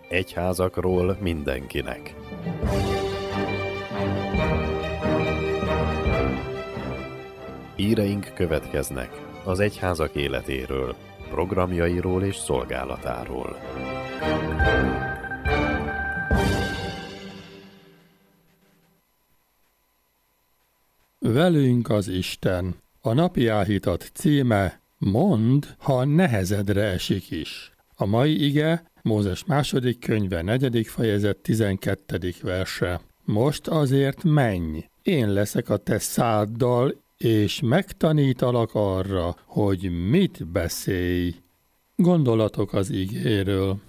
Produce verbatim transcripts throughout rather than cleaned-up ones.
Egyházakról mindenkinek. Híreink következnek az egyházak életéről, programjairól és szolgálatáról. Velünk az Isten. A napi áhítat címe: Mondd, ha nehezedre esik is. A mai ige Mózes második könyve negyedik fejezet tizenkettedik verse. Most azért menj, én leszek a te száddal, és megtanítalak arra, hogy mit beszélj. Gondolatok az igéről.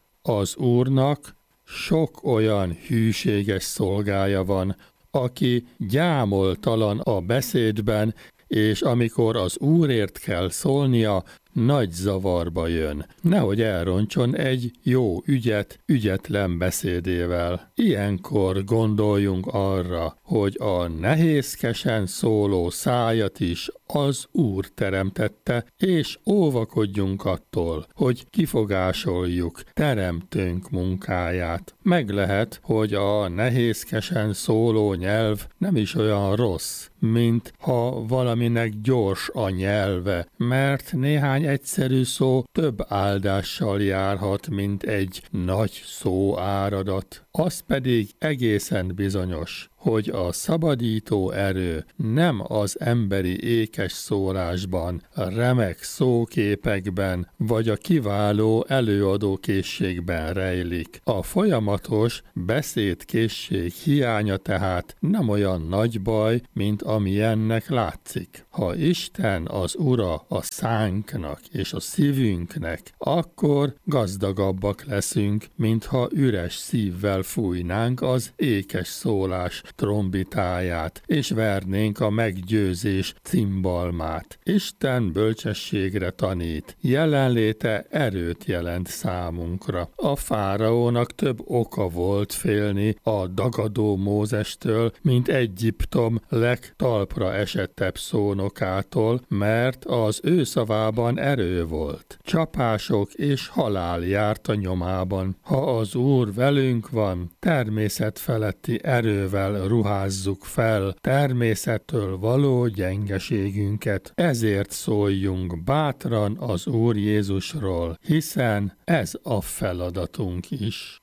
Az Úrnak sok olyan hűséges szolgája van, aki gyámoltalan a beszédben, és amikor az Úrért kell szólnia, nagy zavarba jön. Nehogy elrontson egy jó ügyet ügyetlen beszédével. Ilyenkor gondoljunk arra, hogy a nehézkesen szóló szájat is az Úr teremtette, és óvakodjunk attól, hogy kifogásoljuk teremtőnk munkáját. Meg lehet, hogy a nehézkesen szóló nyelv nem is olyan rossz, mint ha valaminek gyors a nyelve, mert néhány egyszerű szó több áldással járhat, mint egy nagy szó áradat. Az pedig egészen bizonyos, hogy a szabadító erő nem az emberi ékes szólásban, remek szóképekben vagy a kiváló előadókészségben rejlik. A folyamatos beszédkészség hiánya tehát nem olyan nagy baj, mint amilyennek látszik. Ha Isten az Ura a szánknak és a szívünknek, akkor gazdagabbak leszünk, mintha üres szívvel fújnánk az ékes szólás trombitáját, és vernénk a meggyőzés cimbalmát. Isten bölcsességre tanít, jelenléte erőt jelent számunkra. A fáraónak több oka volt félni a dagadó Mózestől, mint Egyiptom legtalpra esettebb szónokától, mert az ő szavában erő volt. Csapások és halál járt a nyomában. Ha az Úr velünk van, természet feletti erővel ruházzuk fel természettől való gyengeségünket. Ezért szóljunk bátran az Úr Jézusról, hiszen ez a feladatunk is.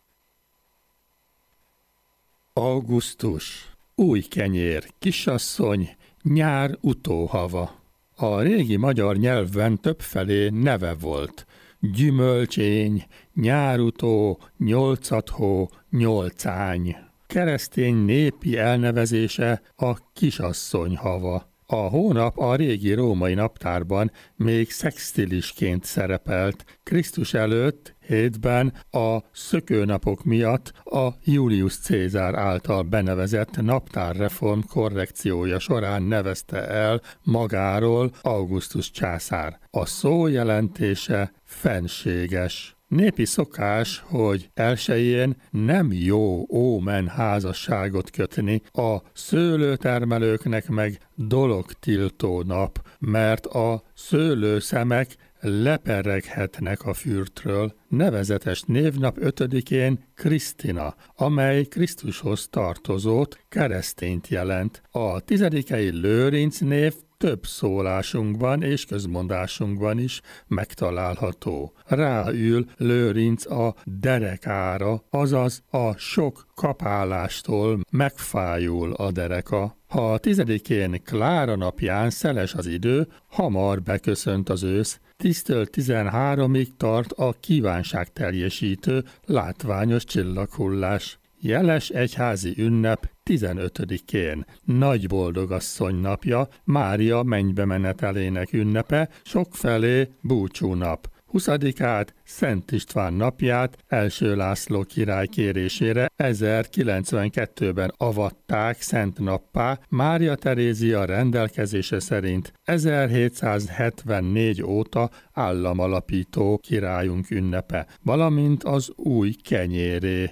Augusztus. Új kenyér, kisasszony, nyár utóhava. A régi magyar nyelvben többfelé neve volt. Gyümölcsény, nyárutó, nyolcadhó, nyolcány. Keresztény népi elnevezése a kisasszony hava. A hónap a régi római naptárban még szextilisként szerepelt. Krisztus előtt hétben a szökőnapok miatt a Julius Cézár által benevezett naptárreform korrekciója során nevezte el magáról Augustus császár. A szó jelentése fenséges. Népi szokás, hogy elsején nem jó ómen házasságot kötni, a szőlőtermelőknek meg dologtiltó nap, mert a szőlőszemek lepereghetnek a fürtről. Nevezetes névnap ötödikén Krisztina, amely Krisztushoz tartozót, keresztényt jelent. A tizedikei Lőrinc név több szólásunkban és közmondásunkban is megtalálható. Ráül Lőrinc a derekára, azaz a sok kapálástól megfájul a dereka. Ha a tizedikén Klára napján szeles az idő, hamar beköszönt az ősz, tíztől tizenháromig tart a kívánságteljesítő, látványos csillaghullás. Jeles egyházi ünnep tizenötödikén, Nagy Boldogasszony napja, Mária mennybe menetelének ünnepe, sokfelé búcsúnap. huszadikát Szent István napját első László király kérésére ezerkilencvenkettőben avatták szent nappá, Mária Terézia rendelkezése szerint ezerhétszázhetvennégy óta államalapító királyunk ünnepe, valamint az új kenyéré.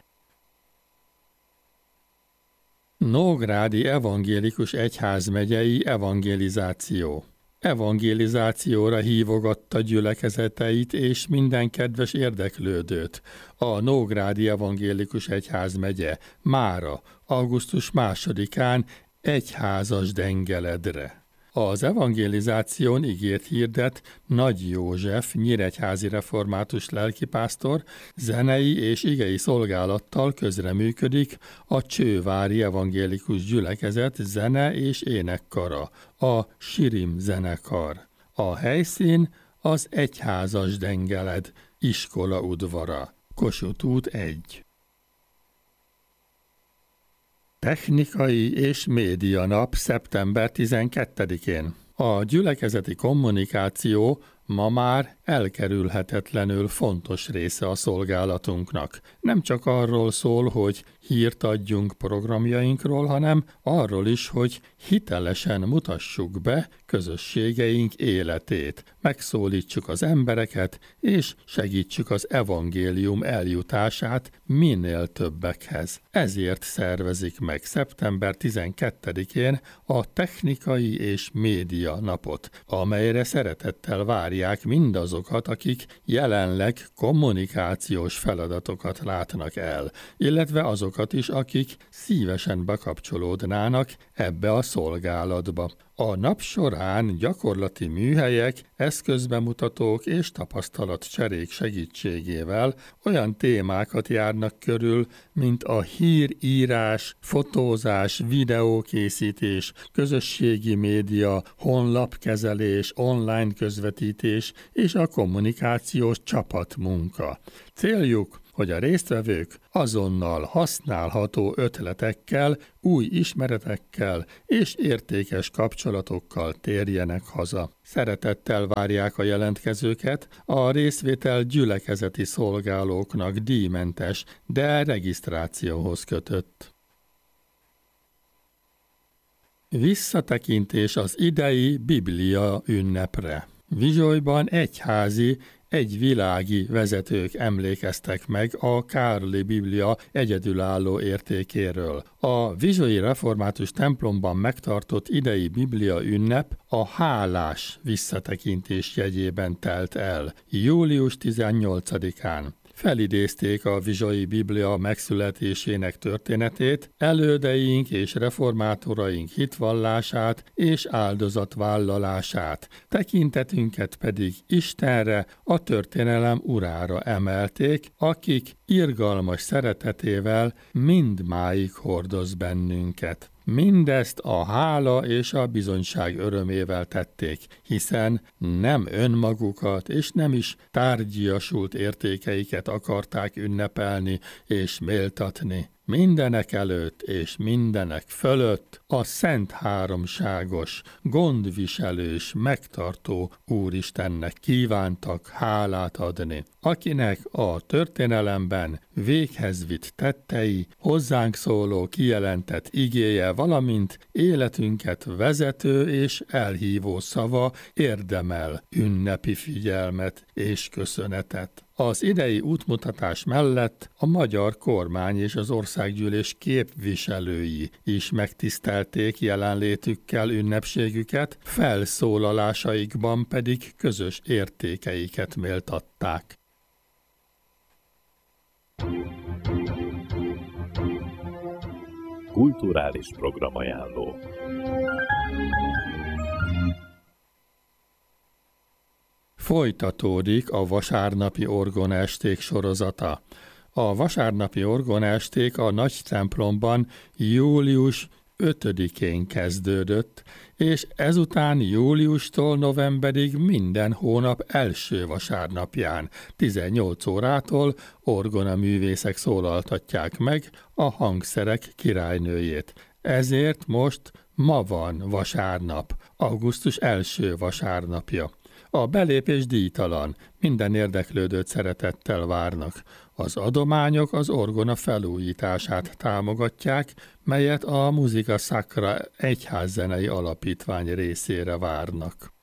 Nógrádi Evangélikus Egyházmegyei evangelizáció. evangelizációra hívogatta gyülekezeteit és minden kedves érdeklődőt. A Nógrádi Evangélikus Egyházmegye mára, augusztus másodikán egyházas dengeledre. Az evangelizáción ígért hirdet Nagy József nyíregyházi református lelkipásztor, zenei és igei szolgálattal közreműködik a Csővári Evangélikus Gyülekezet zene- és énekkara, a Sirim zenekar. A helyszín az egyházas dengeled, iskola udvara, Kossuth út egy. Technikai és média nap szeptember tizenkettedikén. A gyülekezeti kommunikáció ma már elkerülhetetlenül fontos része a szolgálatunknak. Nem csak arról szól, hogy hírt adjunk programjainkról, hanem arról is, hogy hitelesen mutassuk be közösségeink életét, megszólítsuk az embereket, és segítsük az evangélium eljutását minél többekhez. Ezért szervezik meg szeptember tizenkettedikén a Technikai és Média napot, amelyre szeretettel várják mindazokat, akik jelenleg kommunikációs feladatokat látnak el, illetve azokat is, akik szívesen bekapcsolódnának ebbe a szolgálatba. A nap során gyakorlati műhelyek, eszközbemutatók és tapasztalatcserék segítségével olyan témákat járnak körül, mint a hírírás, fotózás, videókészítés, közösségi média, honlapkezelés, online közvetítés és a kommunikációs csapatmunka. Céljuk, hogy a résztvevők azonnal használható ötletekkel, új ismeretekkel és értékes kapcsolatokkal térjenek haza. Szeretettel várják a jelentkezőket, a részvétel gyülekezeti szolgálóknak díjmentes, de regisztrációhoz kötött. Visszatekintés az idei Biblia ünnepre. Vizsolyban egyházi, egy világi vezetők emlékeztek meg a Károli Biblia egyedülálló értékéről. A vizsolyi református templomban megtartott idei Biblia ünnep a hálás visszatekintés jegyében telt el, július tizennyolcadikán. Felidézték a vizsolyi Biblia megszületésének történetét, elődeink és reformátoraink hitvallását és áldozatvállalását, tekintetünket pedig Istenre, a történelem urára emelték, akik irgalmas szeretetével mindmáig hordoz bennünket. Mindezt a hála és a bizonyság örömével tették, hiszen nem önmagukat és nem is tárgyiasult értékeiket akarták ünnepelni és méltatni. Mindenek előtt és mindenek fölött a szent háromságos, gondviselős, megtartó Úristennek kívántak hálát adni, akinek a történelemben véghez vitt tettei, hozzánk szóló kijelentett igéje, valamint életünket vezető és elhívó szava érdemel ünnepi figyelmet és köszönetet. Az idei útmutatás mellett a magyar kormány és az országgyűlés képviselői is megtisztelték jelenlétükkel ünnepségüket, felszólalásaikban pedig közös értékeiket méltatták. Kulturális programajánló. Folytatódik a vasárnapi orgonaesték sorozata. A vasárnapi orgonaesték a nagy templomban július ötödikén kezdődött, és ezután júliustól novemberig minden hónap első vasárnapján, tizennyolc órától orgonaművészek szólaltatják meg a hangszerek királynőjét. Ezért most ma van vasárnap, augusztus első vasárnapja. A belépés díjtalan, minden érdeklődőt szeretettel várnak. Az adományok az orgona felújítását támogatják, melyet a Musica Sacra egyházzenei alapítvány részére várnak.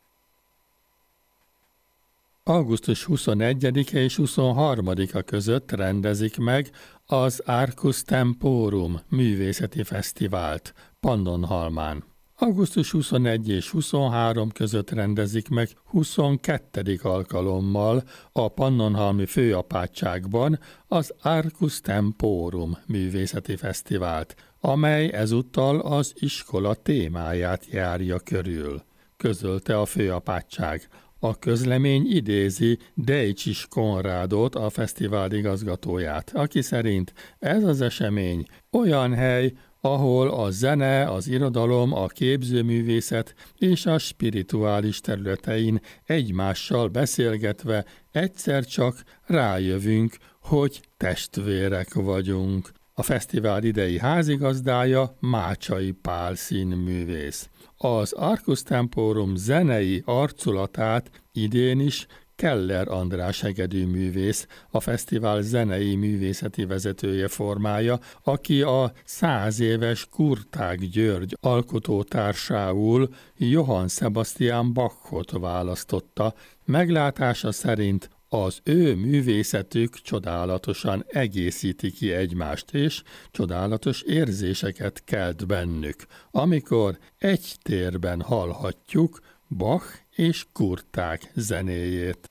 augusztus huszonegyedike és huszonharmadika között rendezik meg az Arcus Temporum művészeti fesztivált Pannonhalmán. augusztus huszonegyedike és huszonharmadika között rendezik meg huszonkettedik alkalommal a Pannonhalmi Főapátságban az Arcus Temporum művészeti fesztivált, amely ezúttal az iskola témáját járja körül, közölte a főapátság. A közlemény idézi Dejcsis Konrádot, a fesztivál igazgatóját, aki szerint ez az esemény olyan hely, ahol a zene, az irodalom, a képzőművészet és a spirituális területein egymással beszélgetve egyszer csak rájövünk, hogy testvérek vagyunk. A fesztivál idei házigazdája Mácsai Pál színművész. Az Arcus Temporum zenei arculatát idén is Keller András hegedűművész, a fesztivál zenei művészeti vezetője formálja, aki a száz éves Kurtág György alkotótársául Johann Sebastian Bachot választotta. Meglátása szerint az ő művészetük csodálatosan egészíti ki egymást, és csodálatos érzéseket kelt bennük, amikor egy térben hallhatjuk Bach és Kurtág zenéjét.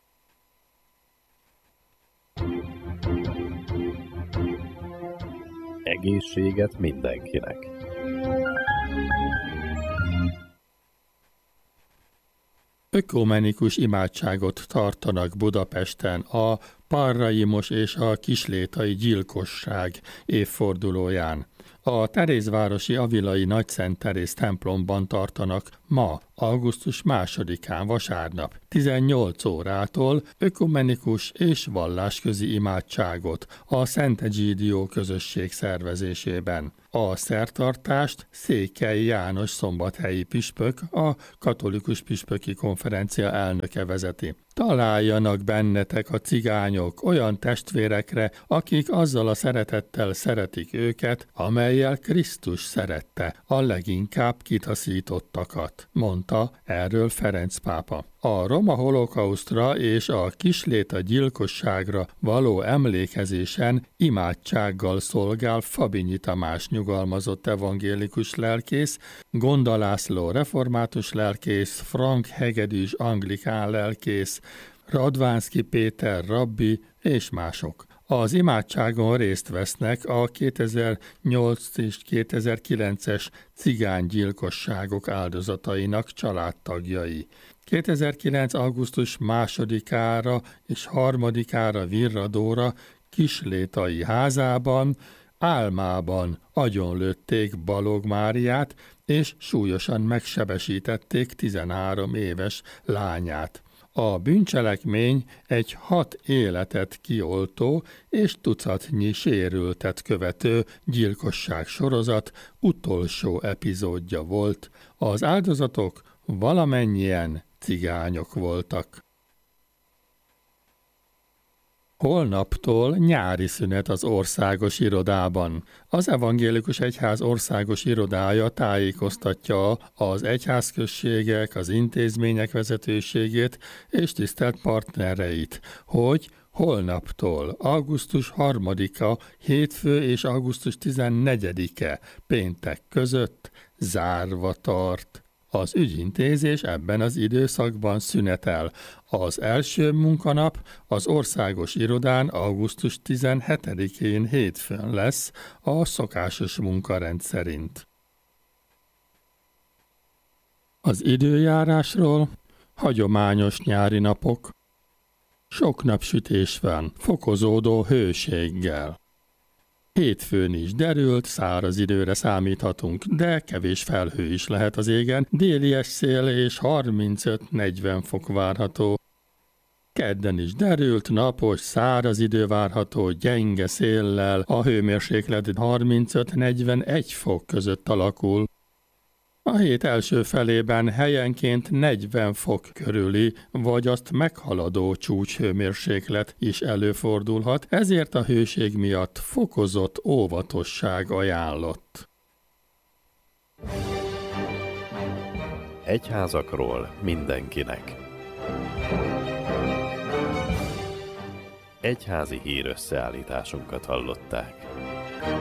Egészséget mindenkinek! Ökumenikus imádságot tartanak Budapesten a Parraimos és a Kislétai gyilkosság évfordulóján. A Terézvárosi Avilai Nagyszent Teréz templomban tartanak ma, augusztus másodikán vasárnap, tizennyolc órától ökumenikus és vallásközi imádságot a Szent Egídió közösség szervezésében. A szertartást Székely János szombathelyi püspök, a Katolikus Püspöki Konferencia elnöke vezeti. Találjanak bennetek a cigányok olyan testvérekre, akik azzal a szeretettel szeretik őket, amellyel Krisztus szerette a leginkább kitaszítottakat, mondta erről Ferenc pápa. A roma holokausztra és a Kisléta gyilkosságra való emlékezésen imádsággal szolgál Fabinyi Tamás nyugalmazott evangélikus lelkész, Gonda László református lelkész, Frank Hegedűs anglikán lelkész, Radvánszky Péter rabbi és mások. Az imádságon részt vesznek a kétezer-nyolc és kétezer-kilences cigánygyilkosságok áldozatainak családtagjai. kétezer-kilenc. augusztus másodikára és harmadikára virradóra Kislétai házában álmában agyonlőtték Balog Máriát, és súlyosan megsebesítették tizenhárom éves lányát. A bűncselekmény egy hat életet kioltó és tucatnyi sérültet követő gyilkosság sorozat utolsó epizódja volt. Az áldozatok valamennyien cigányok voltak. Holnaptól nyári szünet az országos irodában. Az Evangélikus Egyház országos irodája tájékoztatja az egyházközségek, az intézmények vezetőségét és tisztelt partnereit, hogy holnaptól augusztus harmadika hétfő és augusztus tizennegyedike péntek között zárva tart. Az ügyintézés ebben az időszakban szünetel. Az első munkanap az országos irodán augusztus tizenhetedikén hétfőn lesz a szokásos munkarend szerint. Az időjárásról: hagyományos nyári napok, sok napsütés van, fokozódó hőséggel. Hétfőn is derült, száraz időre számíthatunk, de kevés felhő is lehet az égen, déli szél és harmincöt-negyven fok várható. Kedden is derült, napos, száraz idő várható, gyenge széllel, a hőmérséklet harmincöt-negyvenegy fok között alakul. A hét első felében helyenként negyven fok körüli, vagy azt meghaladó csúcshőmérséklet is előfordulhat, ezért a hőség miatt fokozott óvatosság ajánlott. Egyházakról mindenkinek. Egyházi hír összeállításunkat hallották.